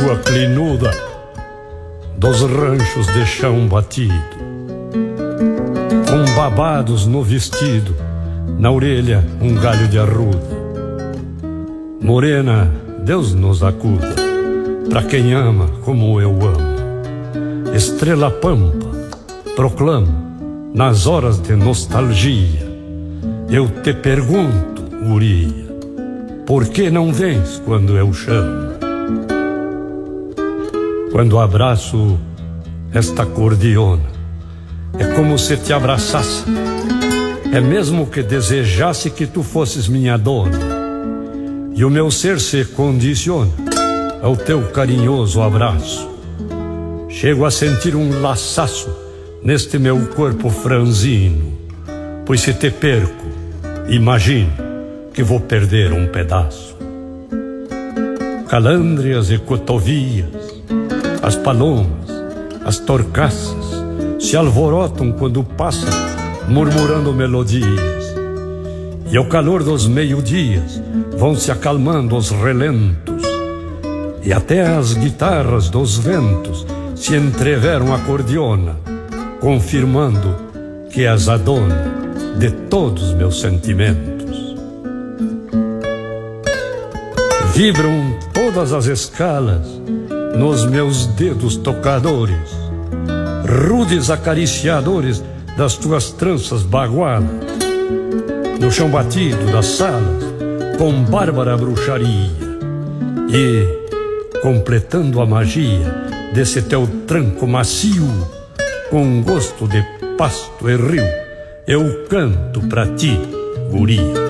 tua clinuda dos ranchos de chão batido, com babados no vestido, na orelha um galho de arruda. Morena, Deus nos acuda, pra quem ama como eu amo. Estrela pampa, proclamo, nas horas de nostalgia, eu te pergunto, guria, por que não vens quando eu chamo? Quando abraço esta cordiona, é como se te abraçasse, é mesmo que desejasse que tu fosses minha dona. E o meu ser se condiciona ao teu carinhoso abraço. Chego a sentir um laçaço neste meu corpo franzino, pois se te perco, imagino que vou perder um pedaço. Calândrias e cotovias, as palomas, as torcaças se alvorotam quando passam, murmurando melodias. E ao calor dos meio-dias vão se acalmando os relentos, e até as guitarras dos ventos se entreveram a cordiona, confirmando que és a dona de todos meus sentimentos. Vibram todas as escalas nos meus dedos tocadores, rudes acariciadores das tuas tranças bagualas, no chão batido das salas, com bárbara bruxaria, e, completando a magia desse teu tranco macio, com gosto de pasto e rio, eu canto pra ti, guria.